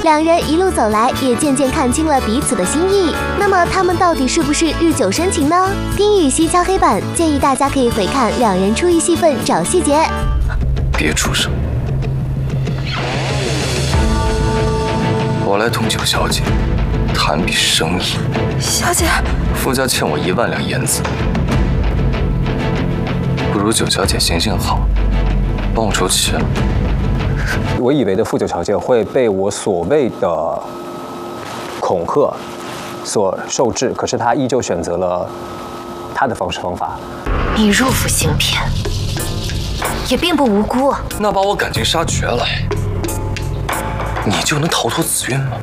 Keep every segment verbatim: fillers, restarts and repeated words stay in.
两人一路走来，也渐渐看清了彼此的心意。那么他们到底是不是日久生情呢？丁禹兮敲黑板，建议大家可以回看两人出一戏份找细节。 别出声，我来同九小姐谈笔生意。 小姐， 傅家欠我一万两银子，不如九小姐行行好，帮我筹齐了。 我以为的傅九小姐会被我所谓的恐吓所受制，可是她依旧选择了她的方式方法。 你入府行骗，也并不无辜。 那把我赶尽杀绝了，你就能逃脱紫韵吗？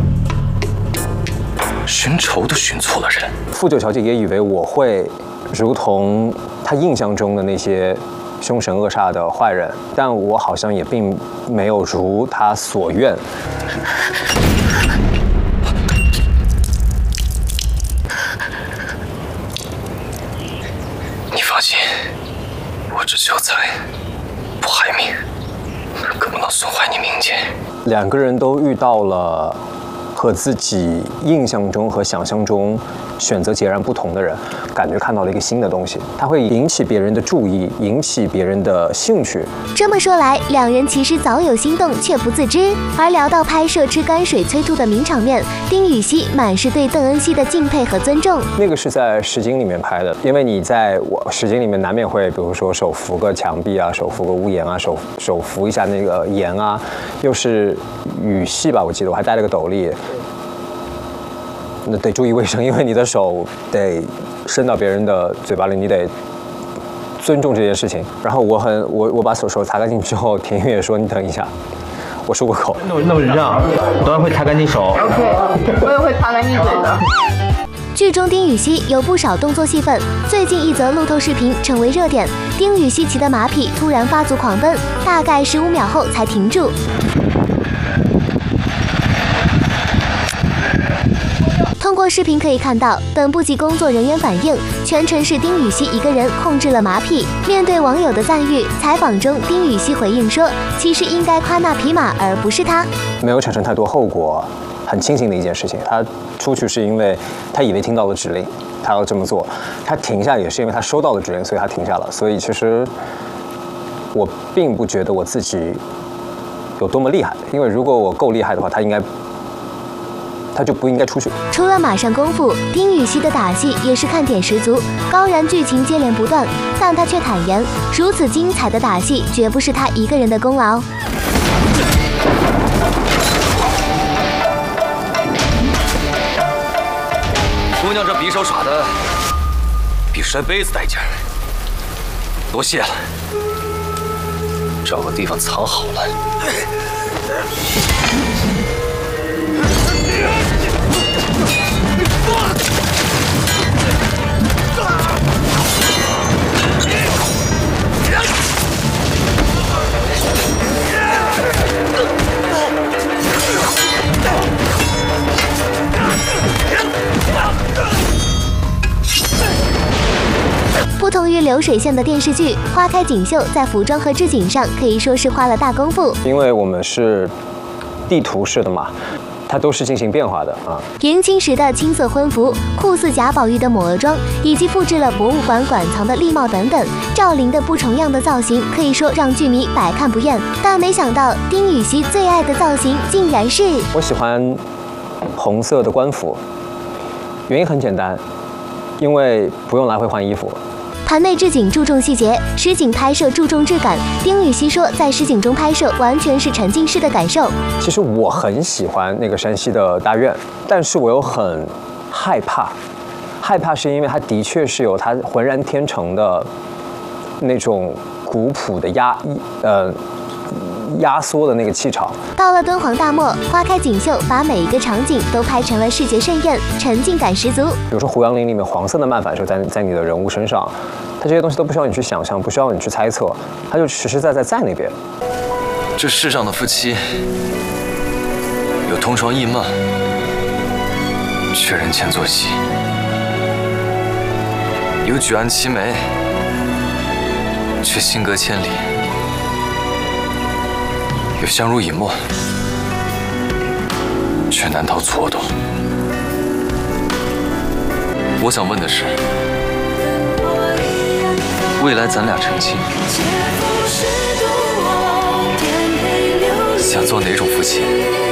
寻仇都寻错了人。 傅九小姐也以为我会如同她印象中的那些凶神恶煞的坏人，但我好像也并没有如她所愿。 你放心，我只求财，不害命，更不能损坏你名节。 两个人都遇到了和自己印象中和想象中选择截然不同的人，感觉看到了一个新的东西，它会引起别人的注意，引起别人的兴趣。 这么说来，两人其实早有心动，却不自知。而聊到拍摄吃泔水催吐的名场面，丁禹兮满是对邓恩熙的敬佩和尊重。 那个是在实景里面拍的，因为你在我实景里面难免会，比如说手扶个墙壁啊，手扶个屋檐啊，手手扶一下那个檐啊，又是雨戏吧，我记得我还戴了个斗笠。那得注意卫生，因为你的手得伸到别人的嘴巴里，你得尊重这件事情。然后我很我我把手手擦干净之后，田玉也说：“你等一下，我漱个口。” 那我那我是这样，等会会擦干净手。 OK， 我也会擦干净嘴的。 剧中丁禹兮有不少动作戏份，最近一则路透视频成为热点。丁禹兮骑的马匹突然发足狂奔，大概十五秒后才停住。通过视频可以看到，等不及工作人员反应，全程是丁禹兮一个人控制了马匹。面对网友的赞誉，采访中丁禹兮回应说：“其实应该夸那匹马，而不是他。” 没有产生太多后果，很庆幸的一件事情。他出去是因为他以为听到了指令，他要这么做；他停下也是因为他收到了指令，所以他停下了。所以其实我并不觉得我自己有多么厉害，因为如果我够厉害的话，他应该。他就不应该出去。 除了马上功夫，丁禹兮的打戏也是看点十足，高燃剧情接连不断，但他却坦言，如此精彩的打戏绝不是他一个人的功劳。 姑娘这匕首耍的比摔杯子带劲儿，多谢了。找个地方藏好了。 不同于流水线的电视剧，《花开锦绣》在服装和置景上可以说是花了大功夫。 因为我们是地图式的嘛，它都是进行变化的啊。 迎亲时的青色婚服、酷似贾宝玉的抹额装，以及复制了博物馆馆藏的礼帽等等，赵琳的不重样的造型，可以说让剧迷百看不厌。但没想到，丁禹兮最爱的造型竟然是…… 我喜欢红色的官服，原因很简单，因为不用来回换衣服。 盘内置景注重细节，实景拍摄注重质感。丁禹兮说，在实景中拍摄完全是沉浸式的感受。 其实我很喜欢那个山西的大院，但是我又很害怕，害怕是因为它的确是有它浑然天成的那种古朴的压呃压缩的那个气场。 到了敦煌大漠，花开锦绣把每一个场景都拍成了视觉盛宴，沉浸感十足。 比如说胡杨林里面黄色的漫反射在在你的人物身上，它这些东西都不需要你去想象，不需要你去猜测，它就实实在在在那边。 这世上的夫妻，有同床异梦，却人前作戏；有举案齐眉，却心隔千里；有相濡以沫， 却难逃蹉跎。我想问的是，未来咱俩成亲，想做哪种夫妻？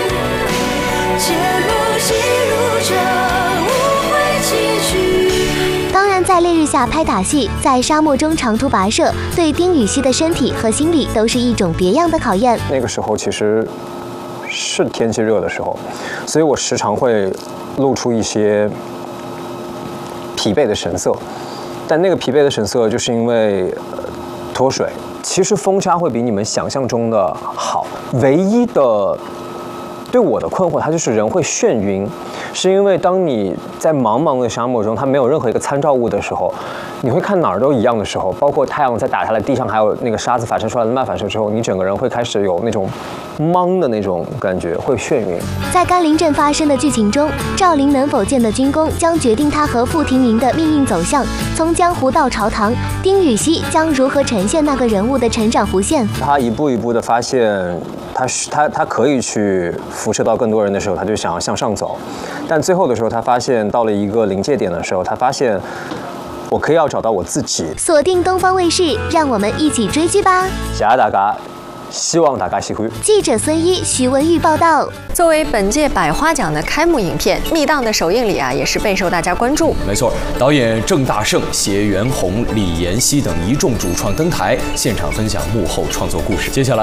当然，在烈日下拍打戏，在沙漠中长途跋涉，对丁禹兮的身体和心理都是一种别样的考验。 那个时候其实是天气热的时候，所以我时常会露出一些疲惫的神色。但那个疲惫的神色，就是因为、呃、脱水。其实风沙会比你们想象中的好，唯一的对我的困惑，它就是人会眩晕，是因为当你在茫茫的沙漠中，它没有任何一个参照物的时候，你会看哪儿都一样的时候，包括太阳在打下来，地上还有那个沙子反射出来的漫反射之后，你整个人会开始有那种懵的那种感觉，会眩晕。 在甘霖镇发生的剧情中，赵灵能否见的军功将决定他和傅庭莹的命运走向。从江湖到朝堂，丁禹兮将如何呈现那个人物的成长弧线？ 他一步一步的发现，他他他可以去辐射到更多人的时候，他就想要向上走，但最后的时候，他发现到了一个临界点的时候，他发现我可以要找到我自己。 锁定东方卫视，让我们一起追剧吧！ 谢谢大家，希望大家喜欢。 记者孙一、徐文玉报道。 作为本届百花奖的开幕影片，《密档》的首映礼啊，也是备受大家关注。 没错，导演郑大圣、谢元宏、李妍希等一众主创登台，现场分享幕后创作故事。接下来。